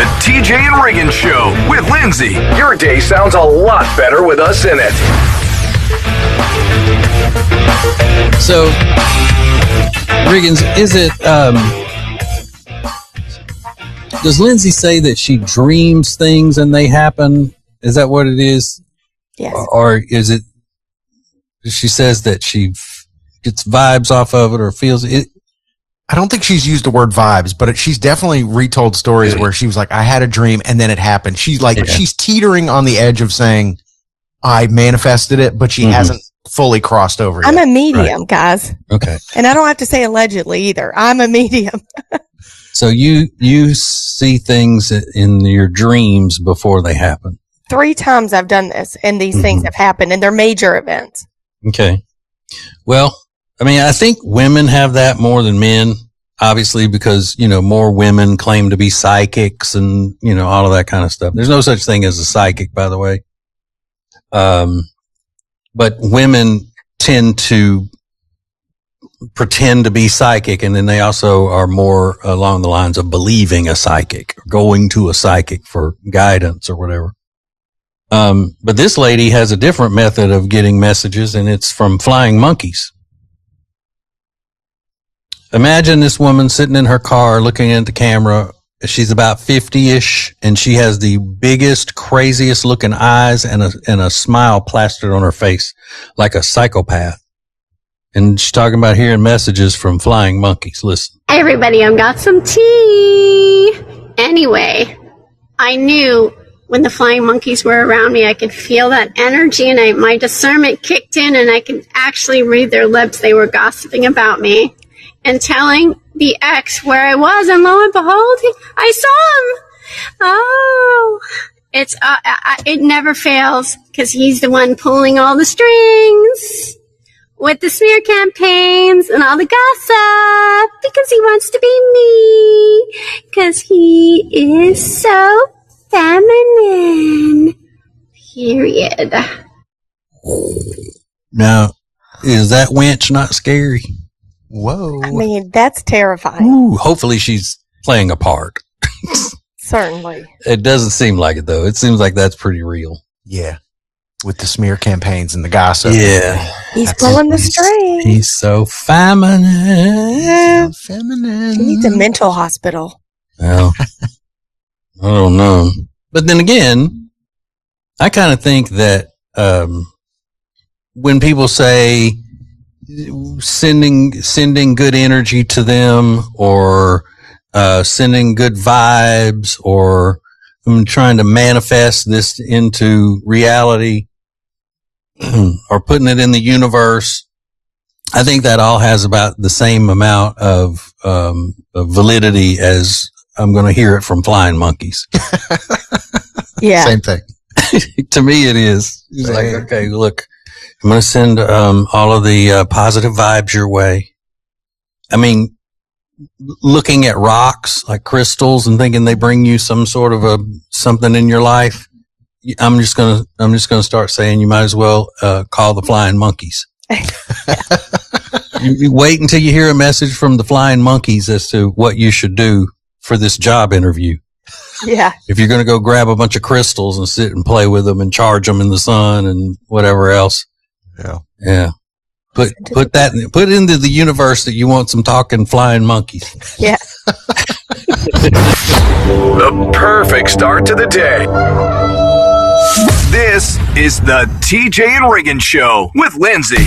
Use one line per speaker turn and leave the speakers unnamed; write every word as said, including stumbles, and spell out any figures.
T J and Reagan Show with Lindsay. Your day sounds a lot better with us in it.
So, Riggins, is it, um, does Lindsay say that she dreams things and they happen? Is that what it is?
Yes.
Or, or is it, she says that she f- gets vibes off of it or feels it?
I don't think she's used the word vibes, but it, she's definitely retold stories where she was like, I had a dream and then it happened. She's like, yeah. she's teetering on the edge of saying, I manifested it, but she mm-hmm. hasn't fully crossed over yet.
I'm a medium, right. guys.
Okay.
And I don't have to say allegedly either. I'm a medium.
So you, you see things in your dreams before they happen.
Three times I've done this and these mm-hmm. things have happened and they're major events.
Okay. Well, I mean, I think women have that more than men, obviously, because, you know, more women claim to be psychics and, you know, all of that kind of stuff. There's no such thing as a psychic, by the way. Um, but women tend to pretend to be psychic, and then they also are more along the lines of believing a psychic, going to a psychic for guidance or whatever. Um, but this lady has a different method of getting messages, and it's from flying monkeys. Imagine this woman sitting in her car looking at the camera. She's about fifty-ish, and she has the biggest, craziest looking eyes and a, and a smile plastered on her face like a psychopath. And she's talking about hearing messages from flying monkeys. Listen.
Hey, everybody, I've got some tea. Anyway, I knew when the flying monkeys were around me, I could feel that energy, and I, my discernment kicked in, and I could actually read their lips. They were gossiping about me and telling the ex where I was, and lo and behold, I saw him. Oh, it's uh, I, it never fails because he's the one pulling all the strings with the smear campaigns and all the gossip because he wants to be me because he is so feminine. Period.
Now, is that wench not scary?
Whoa.
I mean, that's terrifying.
Ooh, hopefully she's playing a part.
Certainly.
It doesn't seem like it, though. It seems like that's pretty real.
Yeah. With the smear campaigns and the gossip.
Yeah.
He's
that's
pulling
it.
the
He's,
strings.
He's so feminine.
So feminine.
He needs a mental hospital.
Well, I don't know. But then again, I kind of think that um, when people say sending sending good energy to them or uh, sending good vibes or I'm trying to manifest this into reality or putting it in the universe, I think that all has about the same amount of, um, of validity as I'm going to hear it from flying monkeys.
Yeah.
Same thing.
To me, it is. It's like, okay, look, I'm going to send um, all of the uh, positive vibes your way. I mean, looking at rocks like crystals and thinking they bring you some sort of a something in your life. I'm just going to I'm just going to start saying you might as well uh, call the flying monkeys. you, you wait until you hear a message from the flying monkeys as to what you should do for this job interview.
Yeah.
If you're going to go grab a bunch of crystals and sit and play with them and charge them in the sun and whatever else.
Yeah.
Yeah. Put, put that, put into the universe that you want some talking flying monkeys.
Yeah.
The perfect start to the day. This is the T J and Reagan Show with Lindsay.